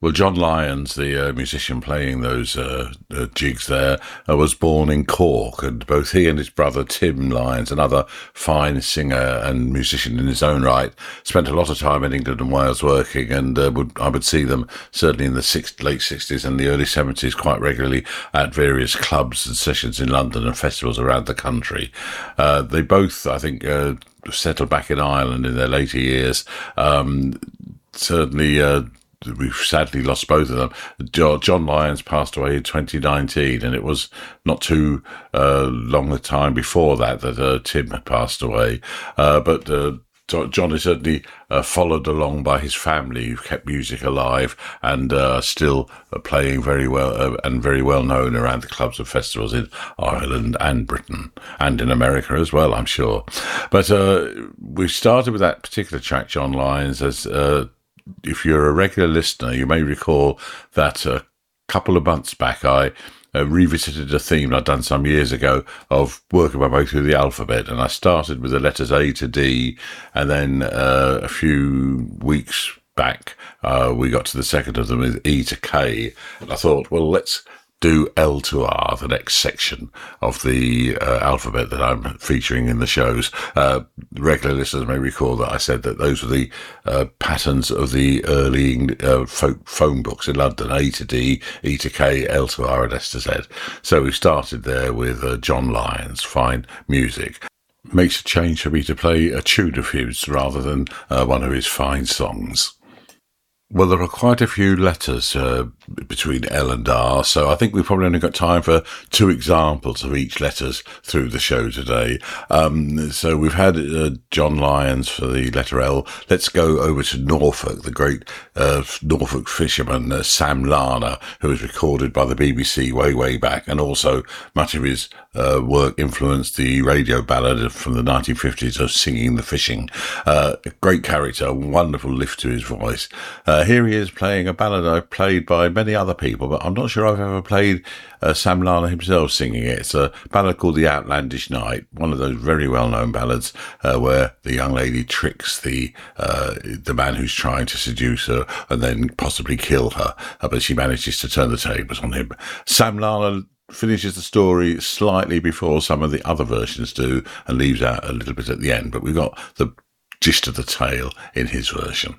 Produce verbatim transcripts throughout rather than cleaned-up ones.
Well, John Lyons, the uh, musician playing those uh, uh, jigs there, uh, was born in Cork, and both he and his brother Tim Lyons, another fine singer and musician in his own right, spent a lot of time in England and Wales working, and uh, would I would see them certainly in the six, late sixties and the early seventies quite regularly at various clubs and sessions in London and festivals around the country. Uh, they both, I think, uh, settled back in Ireland in their later years. Um, certainly... Uh, We've sadly lost both of them. John Lyons passed away in twenty nineteen, and it was not too uh, long a time before that that uh, Tim had passed away. Uh, but uh, John is certainly uh, followed along by his family, who kept music alive and uh, still uh, playing very well uh, and very well known around the clubs and festivals in Ireland and Britain and in America as well, I'm sure. But uh, we started with that particular track, John Lyons, as uh, if you're a regular listener, you may recall that a couple of months back I uh, revisited a theme I'd done some years ago of working my way through the alphabet, and I started with the letters A to D, and then uh, a few weeks back uh, we got to the second of them with E to K, and I thought, well, let's do L to R, the next section of the uh, alphabet that I'm featuring in the shows. Uh, regular listeners may recall that I said that those were the uh, patterns of the early uh, folk phone books in London: A to D, E to K, L to R, and S to Z. So we started there with uh, John Lyons, fine music. Makes a change for me to play a tune of his rather than uh, one of his fine songs. Well, there are quite a few letters uh, between L and R, so I think we've probably only got time for two examples of each letters through the show today. Um, so we've had uh, John Lyons for the letter L. Let's go over to Norfolk, the great uh, Norfolk fisherman, uh, Sam Larner, who was recorded by the B B C way, way back, and also much of his uh, work influenced the radio ballad from the nineteen fifties of Singing the Fishing. Uh, a great character, wonderful lift to his voice. Uh, here he is playing a ballad I've played by many other people, but I'm not sure I've ever played uh, Sam Larner himself singing it. It's a ballad called The Outlandish Night, one of those very well-known ballads uh, where the young lady tricks the uh, the man who's trying to seduce her and then possibly kill her, uh, but she manages to turn the tables on him. Sam Larner finishes the story slightly before some of the other versions do and leaves out a little bit at the end, but we've got the gist of the tale in his version.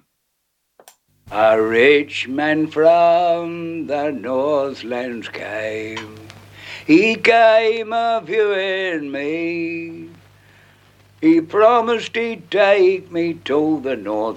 A rich man from the Northlands came. He came a viewing me. He promised he'd take me to the North